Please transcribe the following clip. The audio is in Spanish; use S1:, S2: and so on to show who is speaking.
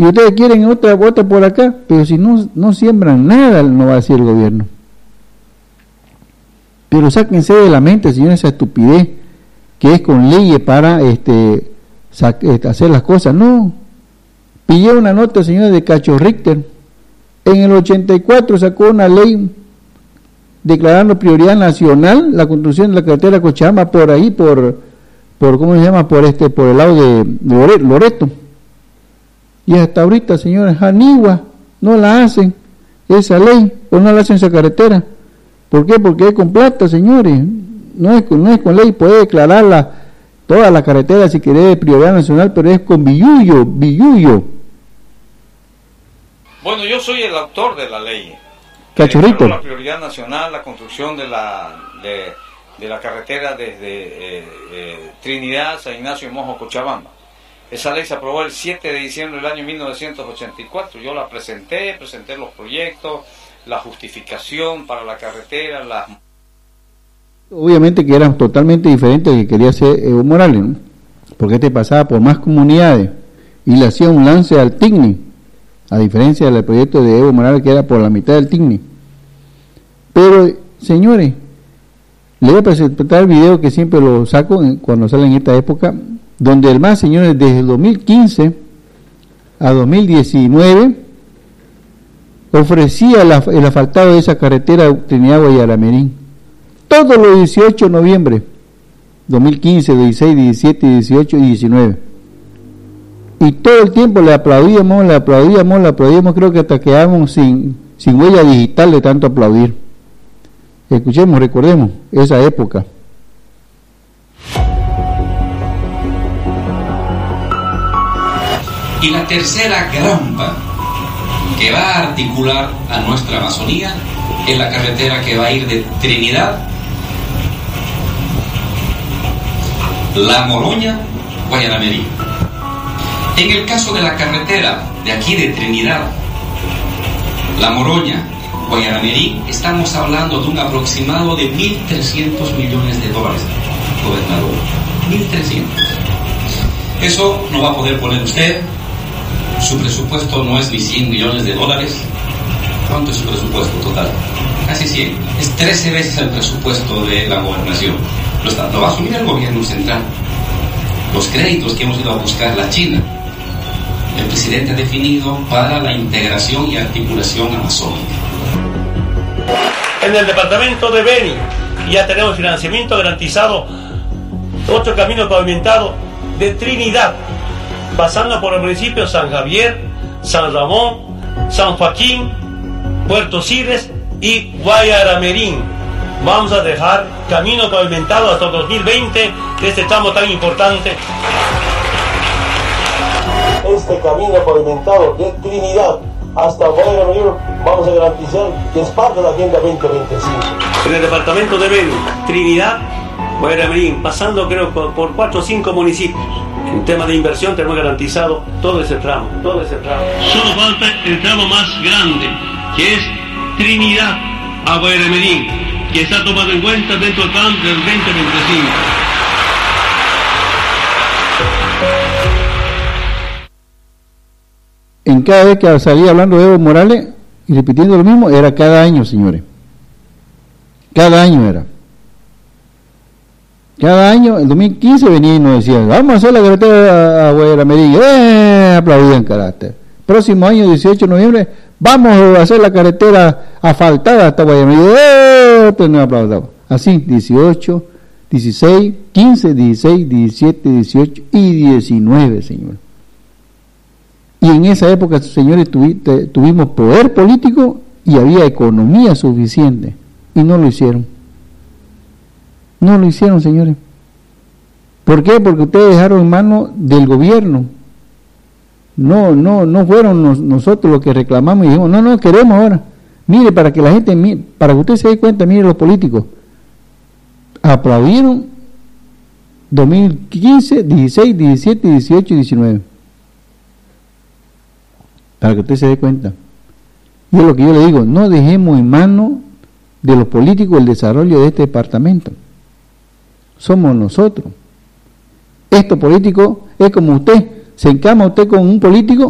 S1: y ustedes quieren otra por acá, pero si no siembran nada, no va a decir el gobierno. Pero sáquense de la mente, señores, esa estupidez que es con leyes para hacer las cosas. No, pillé una nota, señores, de Cacho Richter. En el 84 sacó una ley declarando prioridad nacional la construcción de la carretera Cochabamba por ahí, por ¿cómo se llama? Por el lado de Loreto. Y hasta ahorita, señores, Anigua no la hacen esa ley, o no la hacen esa carretera. ¿Por qué? Porque es con plata, señores. No es con ley, puede declararla toda la carretera si quiere de prioridad nacional, pero es con billullo.
S2: Bueno, yo soy el autor de la ley.
S1: Cachorrito.
S2: La prioridad nacional, la construcción de la carretera desde Trinidad, San Ignacio y Mojo, Cochabamba. Esa ley se aprobó el 7 de diciembre del año 1984. Yo la presenté los proyectos, la justificación para la carretera,
S1: Obviamente que eran totalmente diferentes que quería hacer Evo Morales, ¿no? Porque pasaba por más comunidades y le hacía un lance al TICNI, a diferencia del proyecto de Evo Morales que era por la mitad del TICNI. Pero, señores, le voy a presentar el video que siempre lo saco cuando sale en esta época, donde el MAS, señores, desde el 2015 a 2019 ofrecía el asfaltado de esa carretera Trinidad-Guayaramerín todos los 18 de noviembre, 2015, 16, 17, 18 y 19. Y todo el tiempo le aplaudíamos, creo que hasta quedamos sin huella digital de tanto aplaudir. Escuchemos, recordemos esa época.
S3: Y la tercera grampa que va a articular a nuestra Amazonía es la carretera que va a ir de Trinidad, La Moroña, Guayaramerín. En el caso de la carretera de aquí de Trinidad, La Moroña, Guayaramerín, estamos hablando de un aproximado de 1.300 millones de dólares, gobernador. 1.300. Eso no va a poder poner usted. Su presupuesto no es ni 100 millones de dólares. ¿Cuánto es su presupuesto total? Casi 100. Es 13 veces el presupuesto de la gobernación. Lo va a asumir el gobierno central. Los créditos que hemos ido a buscar la China, el presidente ha definido para la integración y articulación amazónica.
S4: En el departamento de Beni ya tenemos financiamiento garantizado, 8 caminos pavimentados de Trinidad, pasando por el municipio San Javier, San Ramón, San Joaquín, Puerto Siles y Guayaramerín. Vamos a dejar camino pavimentado hasta 2020 de este tramo tan importante. Este camino pavimentado de Trinidad hasta Guayaramerín vamos a garantizar que es parte de la Agenda 2025. En el departamento de Beni, Trinidad, Guayaramerín, pasando creo por 4 o 5 municipios. En tema de inversión tenemos garantizado todo ese tramo. Solo falta el tramo más grande, que es Trinidad a Guayaramerín, que está tomado en cuenta dentro del plan del 2025.
S1: En cada vez que salía hablando de Evo Morales y repitiendo lo mismo, era cada año, señores. Cada año era. Cada año, en 2015 venía y nos decían, vamos a hacer la carretera a Guayaramerín. Aplaudían carácter. Próximo año, 18 de noviembre, vamos a hacer la carretera asfaltada hasta Guayaramerín. No aplaudamos. Así, 18, 16, 15, 16, 17, 18 y 19, señor. Y en esa época, señores, tuvimos poder político y había economía suficiente. Y no lo hicieron. No lo hicieron, señores. ¿Por qué? Porque ustedes dejaron en manos del gobierno. No fueron nosotros los que reclamamos y dijimos, no, queremos ahora. Mire, para que la gente, para que usted se dé cuenta, mire los políticos. Aplaudieron 2015, 16, 17, 18 y 19. Para que usted se dé cuenta. Y es lo que yo le digo, no dejemos en manos de los políticos el desarrollo de este departamento. Somos nosotros. Esto político es como usted, se encama usted con un político